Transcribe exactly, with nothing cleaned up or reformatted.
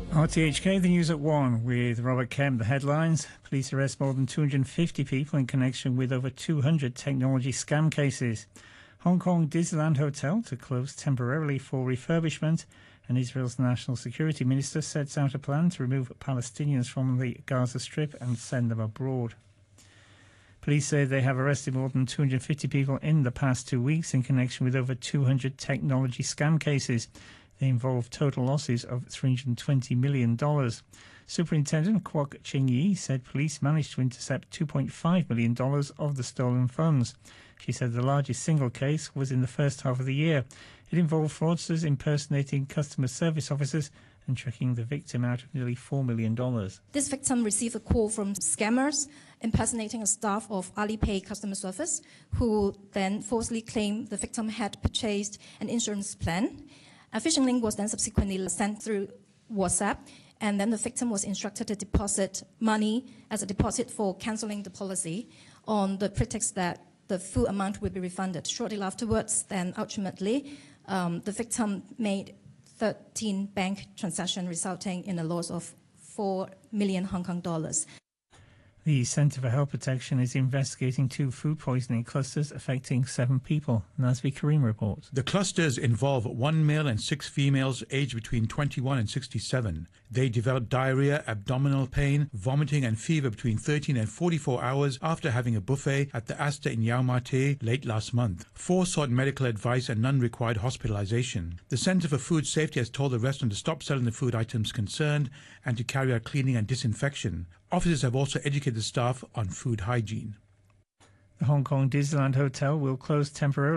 R T H K, the news at one with Robert Kemp. The headlines: police arrest more than two hundred fifty people in connection with over two hundred technology scam cases. Hong Kong Disneyland Hotel to close temporarily for refurbishment, and Israel's national security minister sets out a plan to remove Palestinians from the Gaza Strip and send them abroad. Police say they have arrested more than two hundred fifty people in the past two weeks in connection with over two hundred technology scam cases. They involve total losses of three hundred twenty million dollars. Superintendent Kwok Ching-yi said police managed to intercept two point five million dollars of the stolen funds. She said the largest single case was in the first half of the year. It involved fraudsters impersonating customer service officers and tricking the victim out of nearly four million dollars. This victim received a call from scammers impersonating a staff of Alipay customer service, who then falsely claimed the victim had purchased an insurance plan. A phishing link was then subsequently sent through WhatsApp, and then the victim was instructed to deposit money as a deposit for cancelling the policy on the pretext that the full amount would be refunded. Shortly afterwards, then ultimately, um, the victim made thirteen bank transactions, resulting in a loss of four million Hong Kong dollars. The Centre for Health Protection is investigating two food poisoning clusters affecting seven people. Nazvi Karim reports. The clusters involve one male and six females aged between twenty-one and sixty-seven. They developed diarrhea, abdominal pain, vomiting and fever between thirteen and forty-four hours after having a buffet at the Astor in Yau Ma Tei late last month. Four sought medical advice and none required hospitalization. The Centre for Food Safety has told the restaurant to stop selling the food items concerned and to carry out cleaning and disinfection. Officers have also educated the staff on food hygiene. The Hong Kong Disneyland Hotel will close temporarily